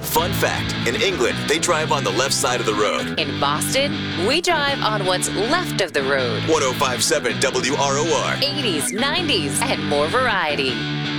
Fun fact, in England, they drive on the left side of the road. In Boston, we drive on what's left of the road. 1057 WROR. 80s, 90s, and more variety.